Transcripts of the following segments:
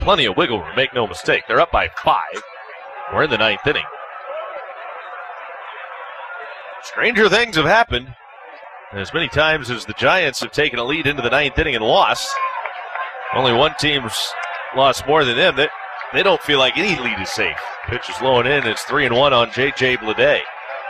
plenty of wiggle room, make no mistake. They're up by 5. We're in the 9th inning. Stranger things have happened. As many times as the Giants have taken a lead into the 9th inning and lost. Only one team's lost more than them. They don't feel like any lead is safe. Pitch is low and in. It's 3-1 on J.J. Bleday.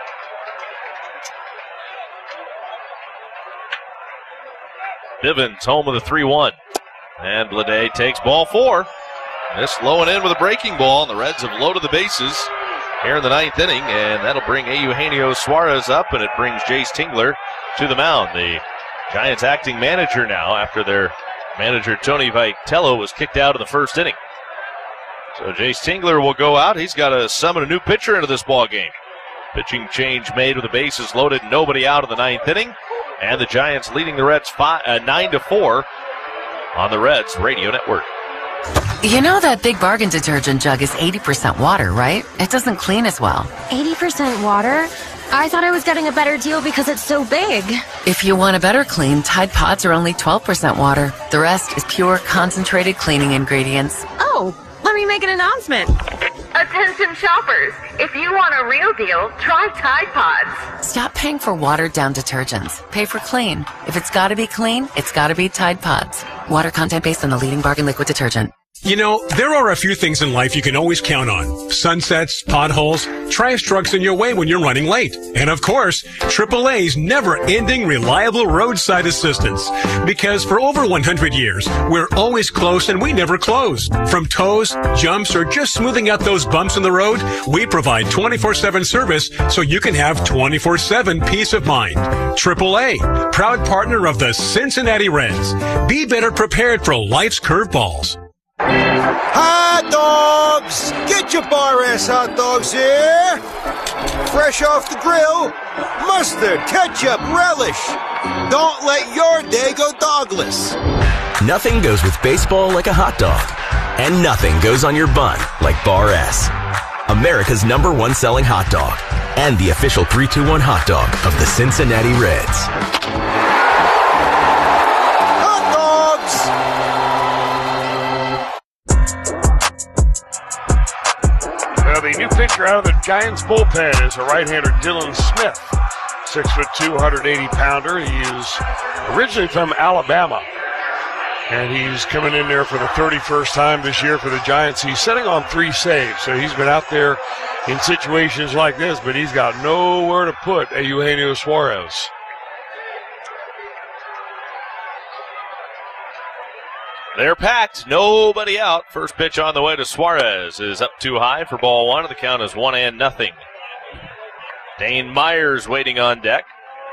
Bivens home with a 3-1. And Bleday takes ball 4. This low and in with a breaking ball. And the Reds have loaded the bases here in the 9th inning. And that'll bring Eugenio Suarez up. And it brings Jace Tingler to the mound. The Giants acting manager now after their manager Tony Vitello was kicked out in the 1st inning. So Jace Tingler will go out. He's got to summon a new pitcher into this ball game. Pitching change made with the bases loaded, nobody out in the 9th inning. And the Giants leading the Reds 9-4 on the Reds Radio Network. You know that Big Bargain detergent jug is 80% water, right? It doesn't clean as well. 80% water? I thought I was getting a better deal because it's so big. If you want a better clean, Tide Pods are only 12% water. The rest is pure, concentrated cleaning ingredients. Oh, let me make an announcement. Attention shoppers, if you want a real deal, try Tide Pods. Stop paying for watered-down detergents. Pay for clean. If it's gotta be clean, it's gotta be Tide Pods. Water content based on the leading bargain liquid detergent. You know, there are a few things in life you can always count on. Sunsets, potholes, trash trucks in your way when you're running late. And of course, AAA's never-ending reliable roadside assistance. Because for over 100 years, we're always close and we never close. From tows, jumps, or just smoothing out those bumps in the road, we provide 24/7 service so you can have 24/7 peace of mind. AAA, proud partner of the Cincinnati Reds. Be better prepared for life's curveballs. Hot dogs! Get your Bar S hot dogs here! Fresh off the grill, mustard, ketchup, relish. Don't let your day go dogless. Nothing goes with baseball like a hot dog. And nothing goes on your bun like Bar S. America's #1 selling hot dog. And the official 3-2-1 hot dog of the Cincinnati Reds. Hot dogs! The new pitcher out of the Giants bullpen is a right-hander, Dylan Smith. 6'2", 180-pounder. He is originally from Alabama. And he's coming in there for the 31st time this year for the Giants. He's sitting on 3 saves, so he's been out there in situations like this, but he's got nowhere to put Eugenio Suarez. They're packed. Nobody out. First pitch on the way to Suarez is up too high for ball 1. The count is 1-0. Dane Myers waiting on deck.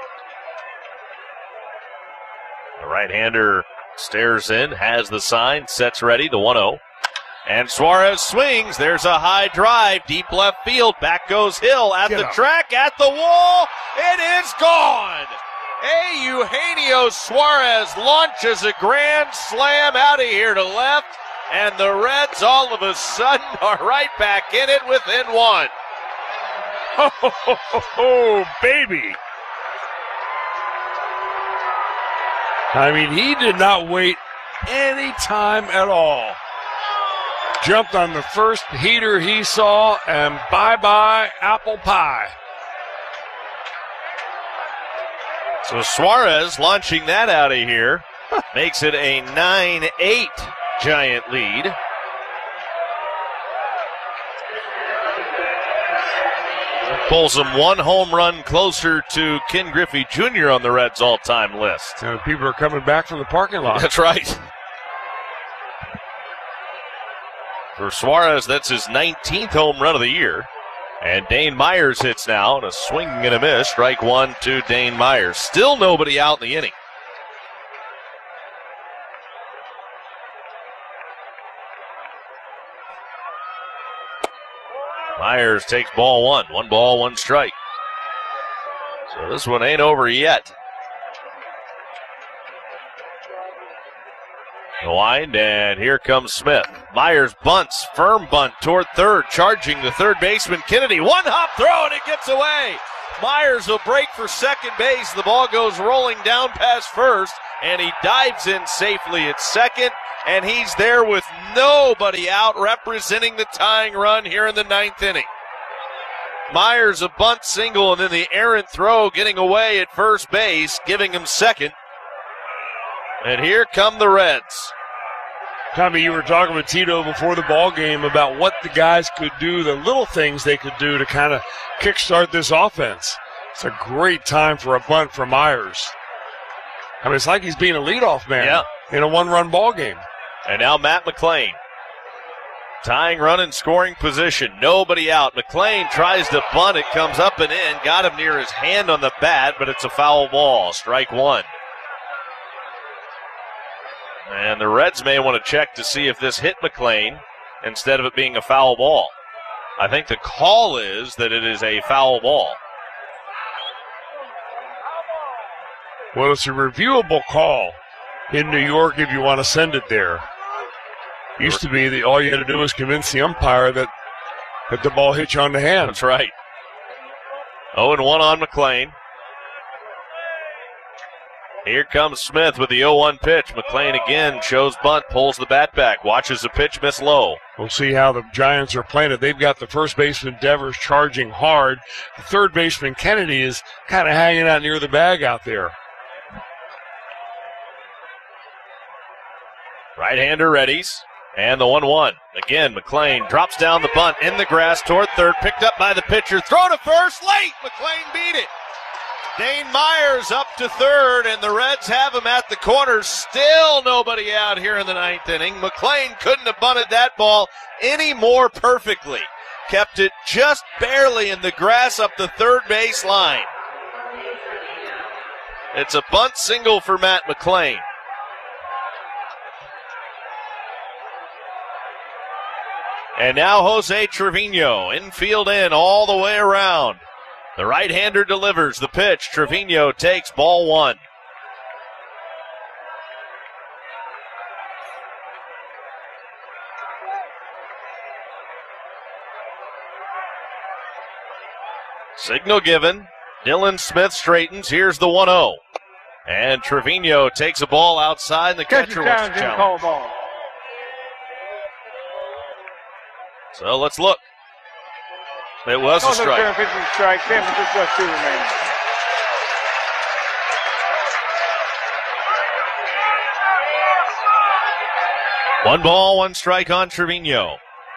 The right-hander stares in, has the sign, sets ready, the 1-0. And Suarez swings. There's a high drive, deep left field. Back goes Hill at the track, at the wall. It is gone. Eugenio Suarez launches a grand slam out of here to left, and the Reds all of a sudden are right back in it within 1. Oh, baby. I mean, he did not wait any time at all. Jumped on the first heater he saw, and bye-bye apple pie. So Suarez launching that out of here makes it a 9-8 Giant lead. Pulls him 1 home run closer to Ken Griffey Jr. on the Reds' all-time list. And people are coming back from the parking lot. That's right. For Suarez, that's his 19th home run of the year. And Dane Myers hits now, and a swing and a miss. Strike 1 to Dane Myers. Still nobody out in the inning. Myers takes ball 1. 1 ball, 1 strike. So this one ain't over yet. The wind, and here comes Smith. Myers bunts, firm bunt toward third, charging the third baseman Kennedy. 1 hop throw, and it gets away. Myers will break for second base. The ball goes rolling down past first, and he dives in safely at second, and he's there with nobody out, representing the tying run here in the 9th inning. Myers a bunt single, and then the errant throw getting away at first base, giving him second. And here come the Reds. Tommy, you were talking with Tito before the ball game about what the guys could do, the little things they could do to kind of kickstart this offense. It's a great time for a bunt for Myers. I mean, it's like he's being a leadoff man in a one-run ball game. And now Matt McLean. Tying run in scoring position. Nobody out. McLean tries to bunt. It comes up and in. Got him near his hand on the bat, but it's a foul ball. Strike one. And the Reds may want to check to see if this hit McLean instead of it being a foul ball. I think the call is that it is a foul ball. Well, it's a reviewable call in New York if you want to send it there. Used to be that all you had to do was convince the umpire that the ball hit you on the hand. That's right. 0-1 on McLean. Here comes Smith with the 0-1 pitch. McLean again shows bunt, pulls the bat back, watches the pitch miss low. We'll see how the Giants are playing it. They've got the first baseman Devers charging hard. The third baseman Kennedy is kind of hanging out near the bag out there. Right-hander readies. And the 1-1. Again, McLean drops down the bunt in the grass toward third. Picked up by the pitcher. Throw to first. Late. McLean beat it. Dane Myers up to third, and the Reds have him at the corner. Still nobody out here in the 9th inning. McLean couldn't have bunted that ball any more perfectly. Kept it just barely in the grass up the third base line. It's a bunt single for Matt McLean. And now Jose Trevino, infield in all the way around. The right-hander delivers the pitch. Trevino takes ball one. Signal given. Dylan Smith straightens. Here's the 1-0. And Trevino takes a ball outside, and the catcher wants to challenge. Ball. So let's look. It was a strike. Strike. 10 plus 2 remaining. One ball, one strike on Trevino.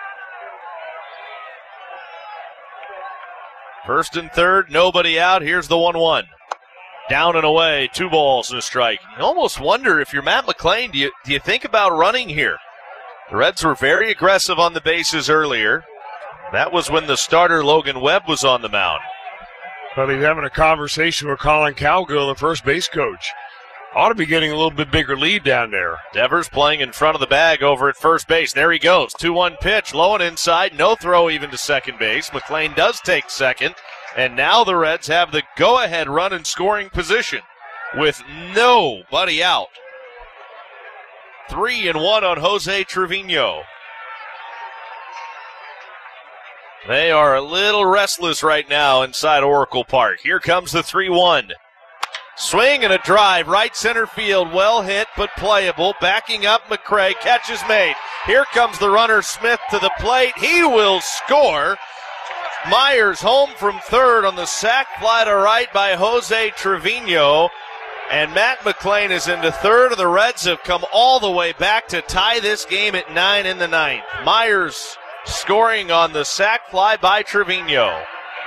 First and third, nobody out. Here's the 1-1. Down and away, 2 balls and a strike. You almost wonder if you're Matt McLean, do you think about running here? The Reds were very aggressive on the bases earlier. That was when the starter Logan Webb was on the mound. Well, he's having a conversation with Colin Cowgill, the first base coach. Ought to be getting a little bit bigger lead down there. Devers playing in front of the bag over at first base. There he goes. 2-1 pitch, low and inside. No throw even to second base. McLean does take second. And now the Reds have the go-ahead run in scoring position with nobody out. 3-1 on Jose Trevino. They are a little restless right now inside Oracle Park. Here comes the 3-1. Swing and a drive, right center field. Well hit, but playable. Backing up McCray. Catch is made. Here comes the runner Smith to the plate. He will score. Myers home from third on the sac fly to right by Jose Trevino. And Matt McLean is into third. The Reds have come all the way back to tie this game at 9 in the 9th. Myers scoring on the sac fly by Trevino.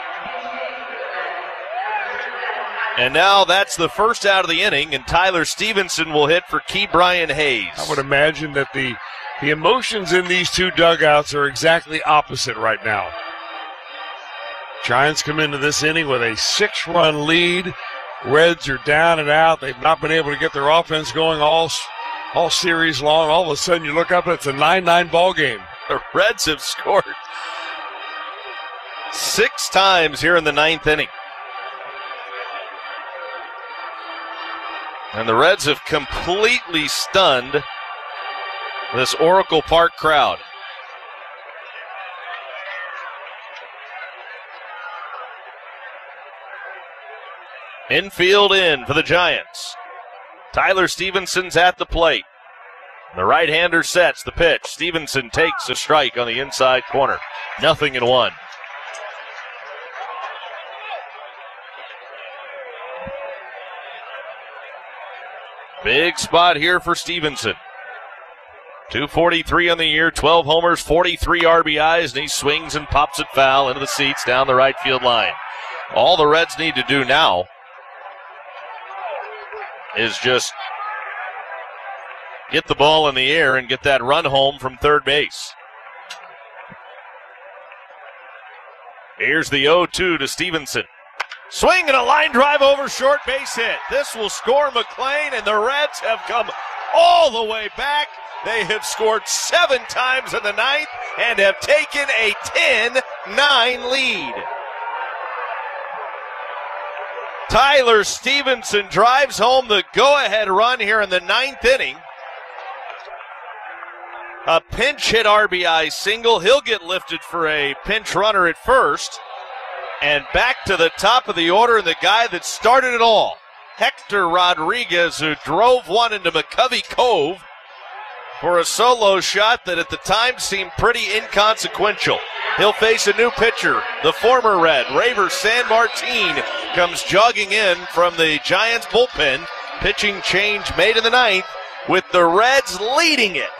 And now that's the first out of the inning, and Tyler Stevenson will hit for Key Brian Hayes. I would imagine that the emotions in these two dugouts are exactly opposite right now. Giants come into this inning with a 6-run lead. Reds are down and out. They've not been able to get their offense going all series long. All of a sudden you look up and it's a 9-9 ball game. The Reds have scored 6 times here in the 9th inning. And the Reds have completely stunned this Oracle Park crowd. Infield in for the Giants. Tyler Stevenson's at the plate. The right-hander sets the pitch. Stevenson takes a strike on the inside corner. 0-1. Big spot here for Stevenson. 243 on the year, 12 homers, 43 RBIs, and he swings and pops it foul into the seats down the right field line. All the Reds need to do now is just get the ball in the air and get that run home from third base. Here's the 0-2 to Stevenson. Swing and a line drive over short, base hit. This will score McLean, and the Reds have come all the way back. They have scored 7 times in the ninth and have taken a 10-9 lead. Tyler Stevenson drives home the go-ahead run here in the ninth inning. A pinch hit RBI single. He'll get lifted for a pinch runner at first. And back to the top of the order, and the guy that started it all, Hector Rodriguez, who drove one into McCovey Cove for a solo shot that at the time seemed pretty inconsequential. He'll face a new pitcher, the former Red, Raver Sanmartin, comes jogging in from the Giants bullpen. Pitching change made in the ninth, with the Reds leading it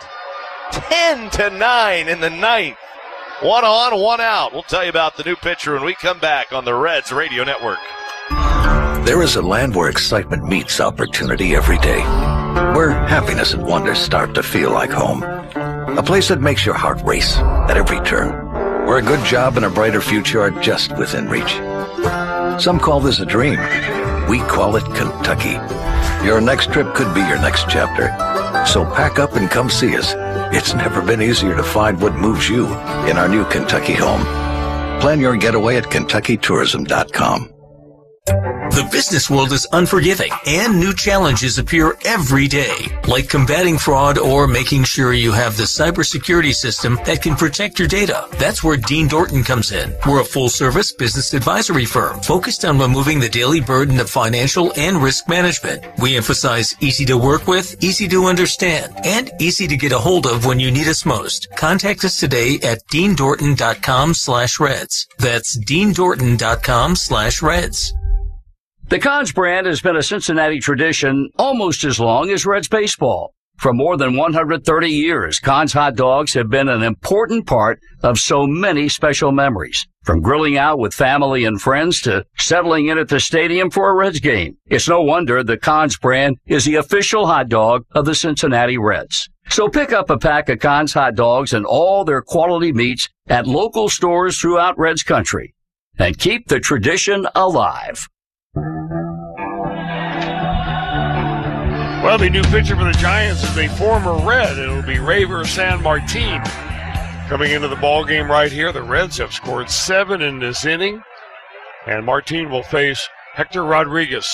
10-9 in the ninth. 1 on, 1 out. We'll tell you about the new pitcher when we come back on the Reds Radio Network. There is a land where excitement meets opportunity every day, where happiness and wonder start to feel like home. A place that makes your heart race at every turn, where a good job and a brighter future are just within reach. Some call this a dream. We call it Kentucky. Your next trip could be your next chapter. So pack up and come see us. It's never been easier to find what moves you in our new Kentucky home. Plan your getaway at KentuckyTourism.com. The business world is unforgiving, and new challenges appear every day, like combating fraud or making sure you have the cybersecurity system that can protect your data. That's where Dean Dorton comes in. We're a full-service business advisory firm focused on removing the daily burden of financial and risk management. We emphasize easy to work with, easy to understand, and easy to get a hold of when you need us most. Contact us today at deandorton.com/Reds. That's deandorton.com/Reds. The Cons brand has been a Cincinnati tradition almost as long as Reds baseball. For more than 130 years, Cons hot dogs have been an important part of so many special memories. From grilling out with family and friends to settling in at the stadium for a Reds game. It's no wonder the Cons brand is the official hot dog of the Cincinnati Reds. So pick up a pack of Cons hot dogs and all their quality meats at local stores throughout Reds country. And keep the tradition alive. Well, the new pitcher for the Giants is a former Red. It'll be Raver Sanmartin coming into the ball game right here. The Reds have scored 7 in this inning, and Martin will face Hector Rodriguez.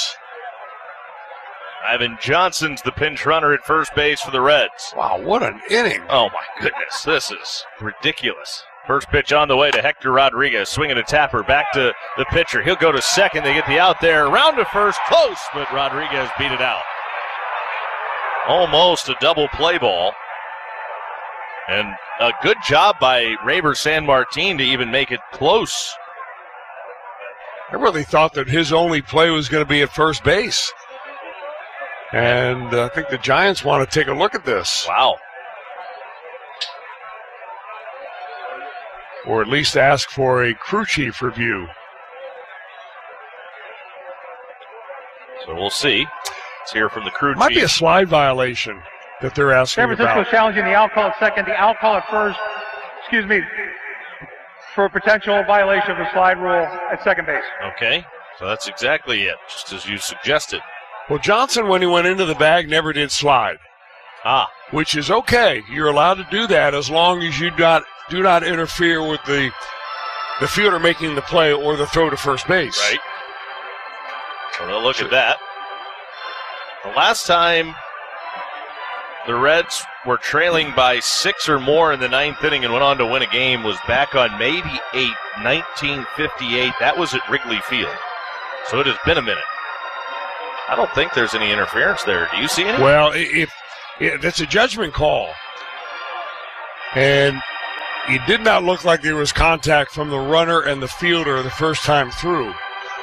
Ivan Johnson's the pinch runner at first base for the Reds. Wow, what an inning. Oh, my goodness. This is ridiculous. First pitch on the way to Hector Rodriguez. Swinging a tapper back to the pitcher. He'll go to second. They get the out there. Round to first. Close, but Rodriguez beat it out. Almost a double play ball. And a good job by Raver Sanmartin to even make it close. I really thought that his only play was going to be at first base. And I think the Giants want to take a look at this. Wow. Or at least ask for a crew chief review. So we'll see. Let's hear from the crew chief. Might be a slide violation that they're asking San Francisco about. challenging the out call at second, the out call at first, for a potential violation of the slide rule at second base. Okay, so that's exactly it, just as you suggested. Well, Johnson, when he went into the bag, never did slide. Which is okay. You're allowed to do that as long as you do not interfere with the fielder making the play or the throw to first base. Right. So they'll look at that. The last time the Reds were trailing by 6 or more in the ninth inning and went on to win a game was back on May the 8th, 1958. That was at Wrigley Field. So it has been a minute. I don't think there's any interference there. Do you see any? Well, That's a judgment call. And it did not look like there was contact from the runner and the fielder the first time through.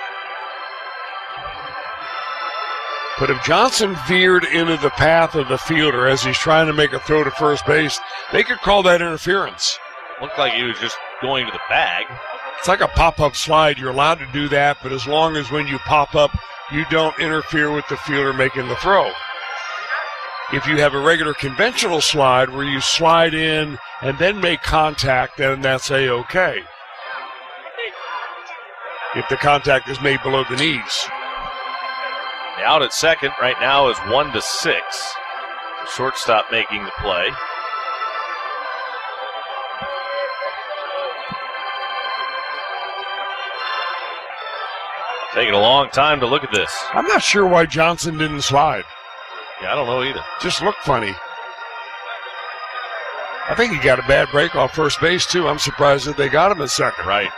But if Johnson veered into the path of the fielder as he's trying to make a throw to first base, they could call that interference. Looked like he was just going to the bag. It's like a pop-up slide. You're allowed to do that, but as long as when you pop up, you don't interfere with the fielder making the throw. If you have a regular conventional slide where you slide in and then make contact, then that's A-OK. If the contact is made below the knees. The out at second right now is 1-6. Shortstop making the play. Taking a long time to look at this. I'm not sure why Johnson didn't slide. Yeah, I don't know either. Just looked funny. I think he got a bad break off first base, too. I'm surprised that they got him at second. Right.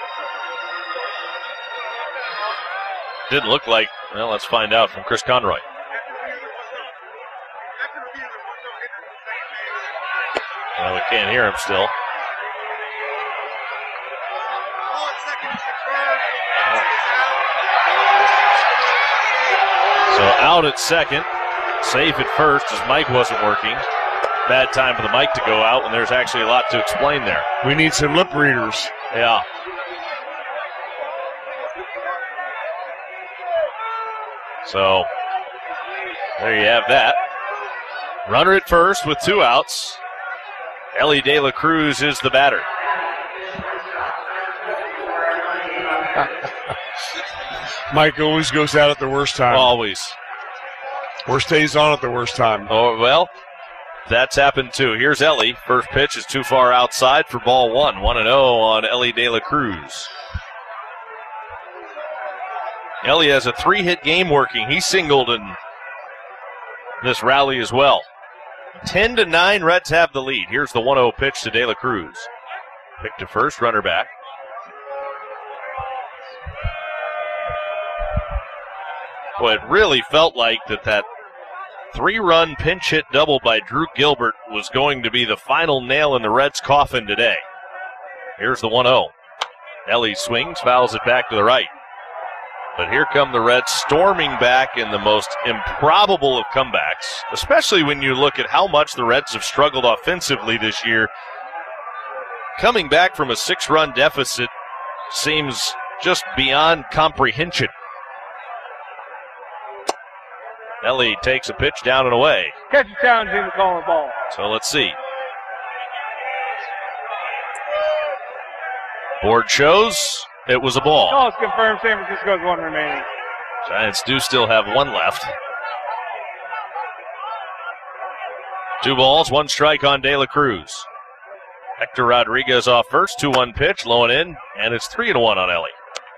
Didn't look like, well, let's find out from Chris Conroy. Well, we can't hear him still. So out at second, safe at first as Mike wasn't working. Bad time for the mic to go out when there's actually a lot to explain there. We need some lip readers. Yeah. So there you have that. Runner at first with 2 outs. Elly De La Cruz is the batter. Mike always goes out at the worst time. Always. Or stays on at the worst time. Oh, well, that's happened too. Here's Elly. First pitch is too far outside for ball 1. 1-0 on Elly De La Cruz. Elly has a 3-hit game working. He singled in this rally as well. 10-9, Reds have the lead. Here's the 1-0 pitch to De La Cruz. Pick to first, runner back. Well, it really felt like that 3-run pinch hit double by Drew Gilbert was going to be the final nail in the Reds' coffin today. Here's the 1-0. Elly swings, fouls it back to the right. But here come the Reds storming back in the most improbable of comebacks, especially when you look at how much the Reds have struggled offensively this year. Coming back from a 6-run deficit seems just beyond comprehension. Elly takes a pitch down and away. Catch a challenge in the calling ball. So let's see. Board shows it was a ball. Call is confirmed. San Francisco has 1 remaining. Giants do still have 1 left. 2 balls, 1 strike on De La Cruz. Hector Rodriguez off first, 2-1 pitch, low and in, and it's 3-1 on Elly.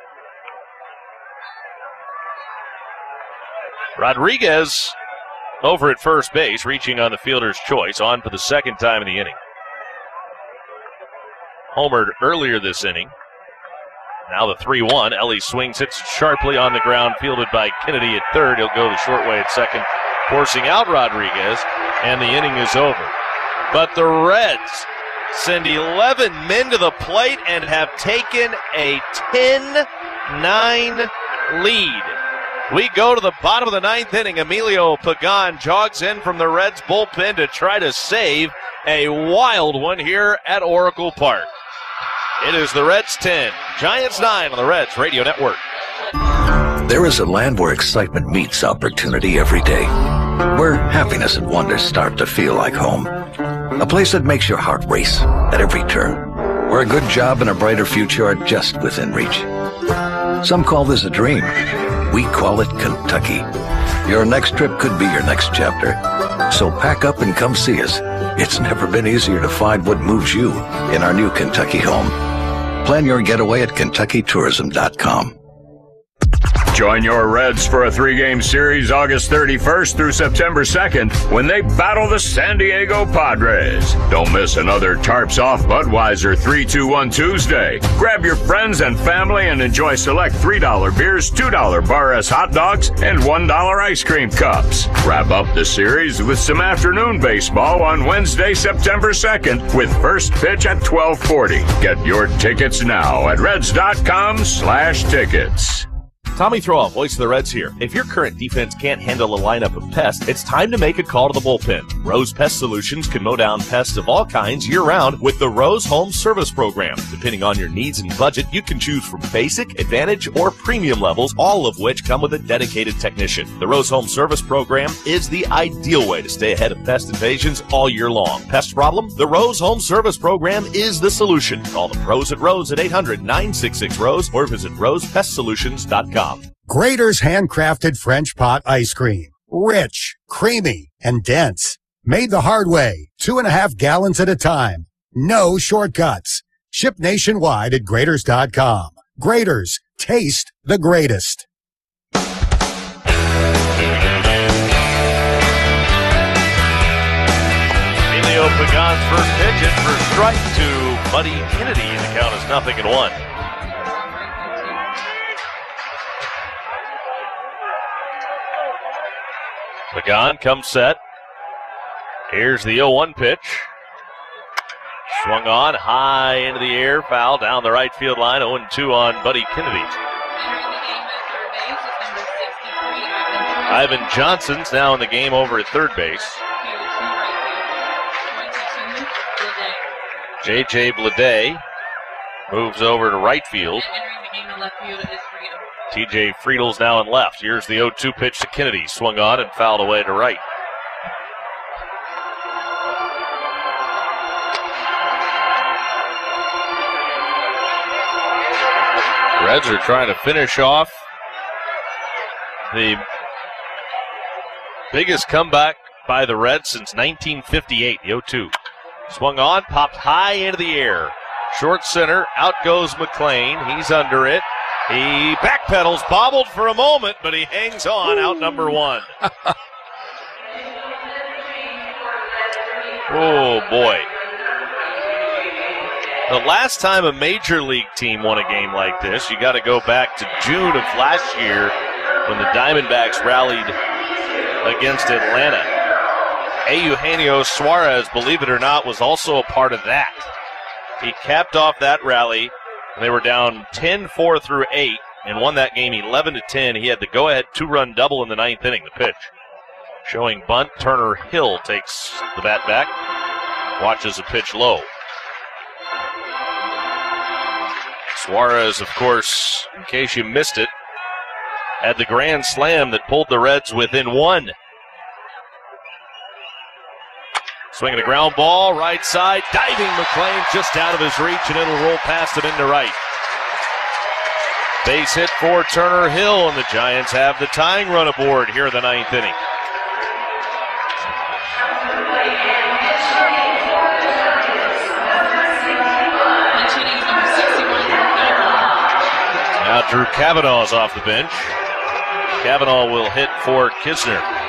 Rodriguez over at first base, reaching on the fielder's choice, on for the 2nd time in the inning. Homered earlier this inning. Now the 3-1. Elly swings, hits sharply on the ground, fielded by Kennedy at third. He'll go the short way at second, forcing out Rodriguez, and the inning is over. But the Reds send 11 men to the plate and have taken a 10-9 lead. We go to the bottom of the 9th inning. Emilio Pagan jogs in from the Reds bullpen to try to save a wild one here at Oracle Park. It is the Reds 10, Giants 9 on the Reds Radio Network. There is a land where excitement meets opportunity every day, where happiness and wonder start to feel like home. A place that makes your heart race at every turn, where a good job and a brighter future are just within reach. Some call this a dream. We call it Kentucky. Your next trip could be your next chapter. So pack up and come see us. It's never been easier to find what moves you in our new Kentucky home. Plan your getaway at KentuckyTourism.com. Join your Reds for a 3-game series August 31st through September 2nd when they battle the San Diego Padres. Don't miss another Tarps Off Budweiser 3-2-1 Tuesday. Grab your friends and family and enjoy select $3 beers, $2 Bar S hot dogs, and $1 ice cream cups. Wrap up the series with some afternoon baseball on Wednesday, September 2nd with first pitch at 12:40. Get your tickets now at Reds.com/tickets. Tommy Throwoff, voice of the Reds here. If your current defense can't handle a lineup of pests, it's time to make a call to the bullpen. Rose Pest Solutions can mow down pests of all kinds year-round with the Rose Home Service Program. Depending on your needs and budget, you can choose from basic, advantage, or premium levels, all of which come with a dedicated technician. The Rose Home Service Program is the ideal way to stay ahead of pest invasions all year long. Pest problem? The Rose Home Service Program is the solution. Call the pros at Rose at 800-966-ROSE or visit rosepestsolutions.com. Graeter's handcrafted French pot ice cream. Rich, creamy, and dense. Made the hard way, 2.5 gallons at a time. No shortcuts. Shipped nationwide at Graeters.com. Graeter's, taste the greatest. Emilio Pagan's first pitch in for strike to Buddy Kennedy. The count is 0-1. Pagan comes set. Here's the 0-1 pitch. Swung on, high into the air, foul down the right field line, 0-2 on Buddy Kennedy. Ivan Johnson's now in the game over at third base. J.J. Bleday moves over to right field. T.J. Friedel's now in left. Here's the 0-2 pitch to Kennedy. Swung on and fouled away to right. Reds are trying to finish off the biggest comeback by the Reds since 1958. The 0-2. Swung on, popped high into the air. Short center, out goes McLean. He's under it. He backpedals, bobbled for a moment, but he hangs on, out number 1. Oh, boy. The last time a major league team won a game like this, you got to go back to June of last year when the Diamondbacks rallied against Atlanta. Eugenio Suarez, believe it or not, was also a part of that. He capped off that rally. They were down 10-4 through 8 and won that game 11-10. He had the go-ahead 2-run double in the 9th inning. The pitch showing bunt. Turner Hill takes the bat back. Watches the pitch low. Suarez, of course, in case you missed it, had the grand slam that pulled the Reds within 1. Swinging a ground ball, right side, diving McLean just out of his reach, and it'll roll past him into right. Base hit for Turner Hill, and the Giants have the tying run aboard here in the 9th inning. Now Drew Cavanaugh's off the bench. Cavanaugh will hit for Kisner.